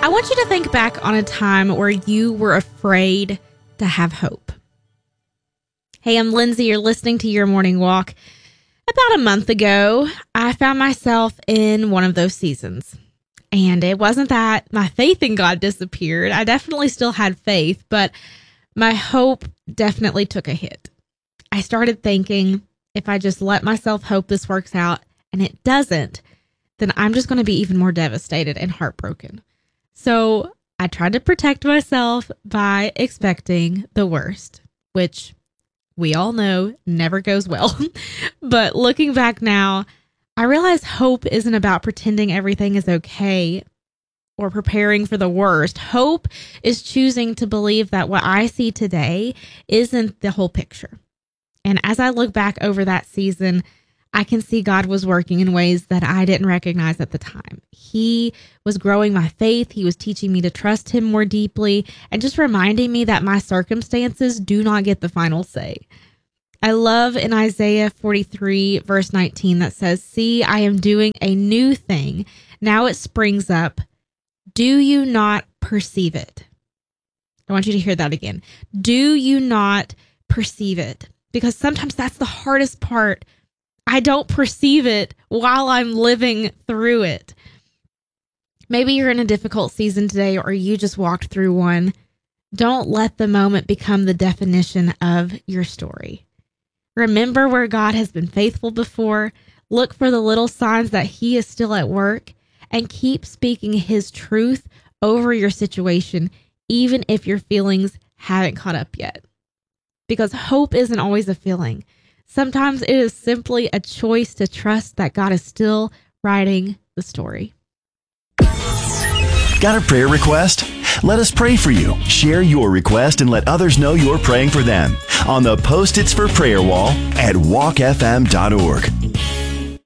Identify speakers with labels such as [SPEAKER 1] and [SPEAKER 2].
[SPEAKER 1] I want you to think back on a time where you were afraid to have hope. Hey, I'm Lindsay. You're listening to Your Morning Walk. About a month ago, I found myself in one of those seasons. And it wasn't that my faith in God disappeared. I definitely still had faith, but my hope definitely took a hit. I started thinking, if I just let myself hope this works out and it doesn't, then I'm just going to be even more devastated and heartbroken. So I tried to protect myself by expecting the worst, which we all know never goes well. But looking back now, I realize hope isn't about pretending everything is okay or preparing for the worst. Hope is choosing to believe that what I see today isn't the whole picture. And as I look back over that season, I can see God was working in ways that I didn't recognize at the time. He was growing my faith. He was teaching me to trust him more deeply and just reminding me that my circumstances do not get the final say. I love in Isaiah 43, verse 19, that says, "See, I am doing a new thing. Now it springs up. Do you not perceive it?" I want you to hear that again. Do you not perceive it? Because sometimes that's the hardest part. I don't perceive it while I'm living through it. Maybe you're in a difficult season today, or you just walked through one. Don't let the moment become the definition of your story. Remember where God has been faithful before. Look for the little signs that he is still at work, and keep speaking his truth over your situation, even if your feelings haven't caught up yet. Because hope isn't always a feeling. Sometimes it is simply a choice to trust that God is still writing the story.
[SPEAKER 2] Got a prayer request? Let us pray for you. Share your request and let others know you're praying for them on the Post-its for Prayer wall at walkfm.org.